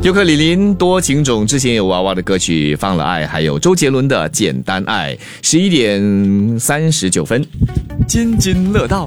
尤克里林多情种，之前有娃娃的歌曲放了爱，还有周杰伦的简单爱。11点39分，津津乐道。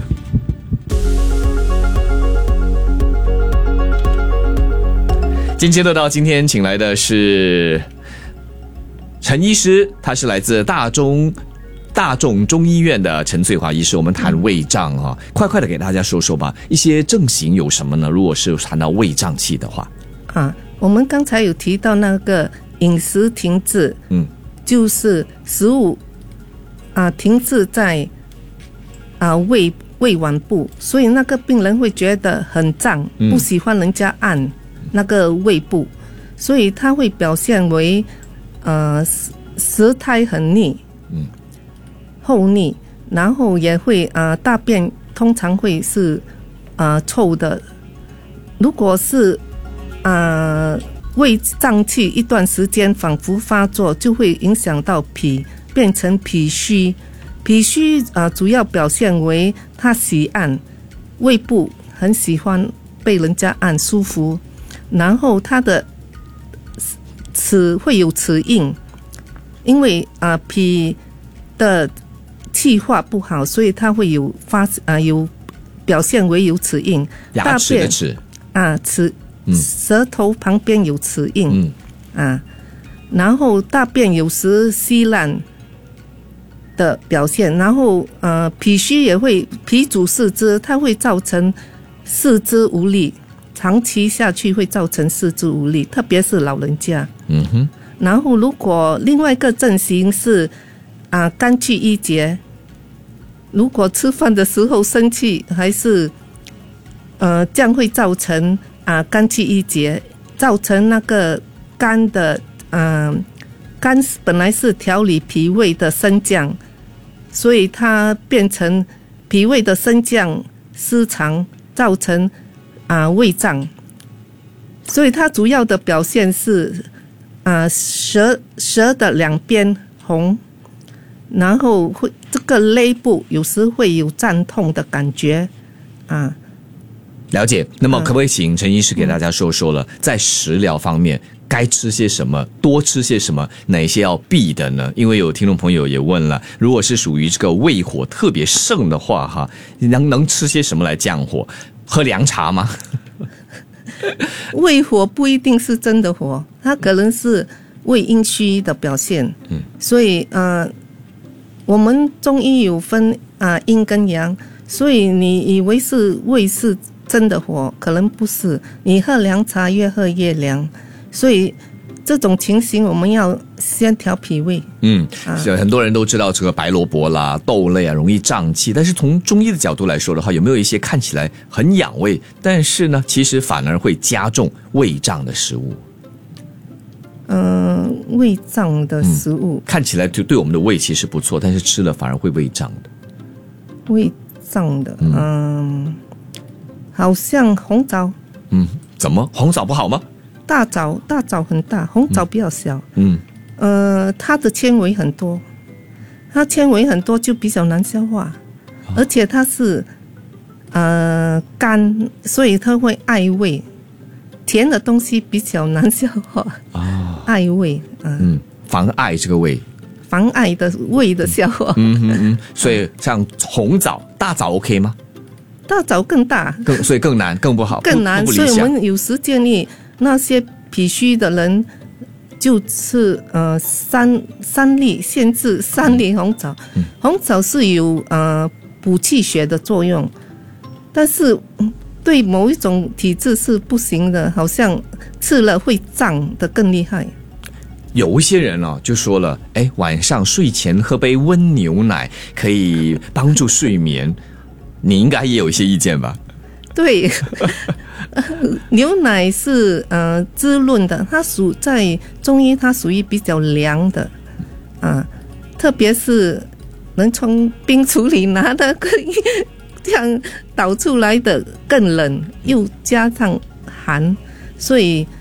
津津乐道今天请来的是陈医师，他是来自大众中医院的陈翠华医师。我们谈胃胀啊，快快的给大家说说吧，一些症型有什么呢？如果是谈到胃胀气的话。 我们刚才有提到那个饮食停滞，就是食物停滞在胃脘部，所以那个病人会觉得很胀，不喜欢人家按那个胃部，所以他会表现为舌苔很腻，厚腻，然后也会大便通常会是臭的。如果是胃胀气一段时间反复发作，就会影响到脾，变成脾虚。脾虚主要表现为他喜按，胃部很喜欢被人家按，舒服。然后他的齿会有齿印，因为脾的气化不好，所以他会有表现为有齿印。 牙齿的齿齿舌头旁边有齿印，然后大便有时稀烂的表现，然后脾虚也会脾主四肢，它会造成四肢无力，长期下去会造成四肢无力，特别是老人家。然后如果另外一个症型是肝气郁结，如果吃饭的时候生气，还是这样会造成肝气郁结，造成那个肝的肝本来是调理脾胃的升降，所以它变成脾胃的升降失常，造成胃胀。所以它主要的表现是舌的两边红，然后会这个肋部有时会有胀痛的感觉了解。那么可不可以请陈医师给大家说说了，在食疗方面该吃些什么，多吃些什么，哪些要避的呢？因为有听众朋友也问了，如果是属于这个胃火特别盛的话能吃些什么来降火？喝凉茶吗？ 胃火不一定是真的火，它可能是胃阴虚的表现。所以我们中医有分阴跟阳，所以你以为是胃是真的火，可能不是，你喝凉茶越喝越凉，所以这种情形我们要先调脾胃。 很多人都知道这个白萝卜啦、豆类容易胀气，但是从中医的角度来说的话，有没有一些看起来很养胃，但是呢其实反而会加重胃胀的食物？ 胃胀的食物， 看起来就对我们的胃其实不错，但是吃了反而会胃胀的。 胃胀的好像红枣。 怎么红枣不好吗？ 大枣很大，红枣比较小。它的纤维很多，就比较难消化，而且它是干，所以它会碍胃，甜的东西比较难消化。碍胃。 妨碍这个胃， 妨碍的胃的消化。 所以像红枣、大枣 OK 吗？ 大枣更大， 所以更难，更不好， 更难。所以我们有时建议那些脾虚的人就吃三粒，限制3粒红枣。红枣是有补气血的作用，但是对某一种体质是不行的，好像吃了会胀的更厉害。 有一些人就说了，晚上睡前喝杯温牛奶可以帮助睡眠，你应该也有一些意见吧？ 对，牛奶是滋润的，它在中医它属于比较凉的特别是能从冰橱里拿的这样倒出来的更冷，又加上寒，所以